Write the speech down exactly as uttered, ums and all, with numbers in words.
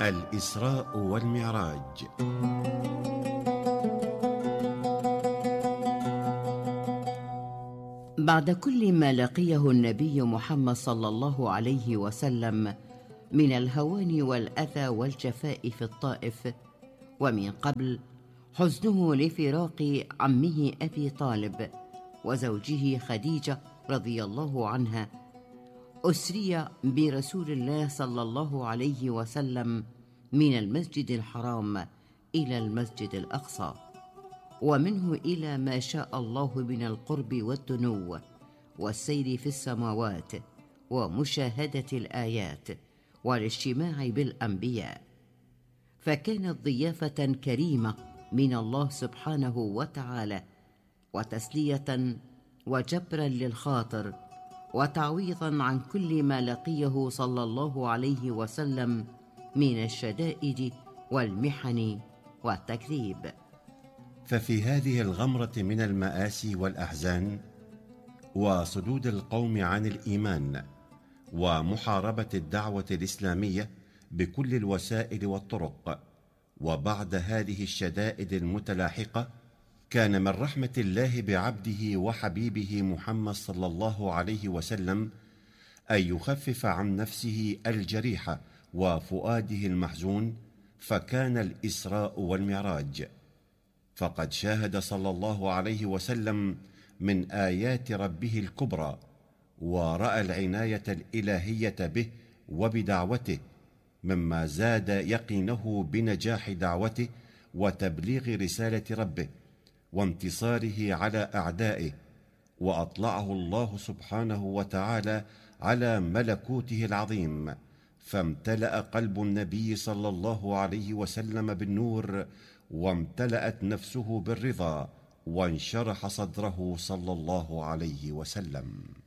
الإسراء والمعراج. بعد كل ما لقيه النبي محمد صلى الله عليه وسلم من الهوان والأذى والجفاء في الطائف، ومن قبل حزنه لفراق عمه أبي طالب وزوجه خديجة رضي الله عنها، أسري برسول الله صلى الله عليه وسلم من المسجد الحرام إلى المسجد الأقصى، ومنه إلى ما شاء الله من القرب والدنو والسير في السماوات ومشاهدة الآيات والاجتماع بالأنبياء، فكانت ضيافة كريمة من الله سبحانه وتعالى، وتسلية وجبرا للخاطر، وتعويضا عن كل ما لقيه صلى الله عليه وسلم من الشدائد والمحن والتكذيب. ففي هذه الغمرة من المآسي والأحزان وصدود القوم عن الإيمان ومحاربة الدعوة الإسلامية بكل الوسائل والطرق، وبعد هذه الشدائد المتلاحقة، كان من رحمة الله بعبده وحبيبه محمد صلى الله عليه وسلم أن يخفف عن نفسه الجريحة وفؤاده المحزون، فكان الإسراء والمعراج. فقد شاهد صلى الله عليه وسلم من آيات ربه الكبرى، ورأى العناية الإلهية به وبدعوته، مما زاد يقينه بنجاح دعوته وتبليغ رسالة ربه وانتصاره على أعدائه، وأطلعه الله سبحانه وتعالى على ملكوته العظيم، فامتلأ قلب النبي صلى الله عليه وسلم بالنور، وامتلأت نفسه بالرضا، وانشرح صدره صلى الله عليه وسلم.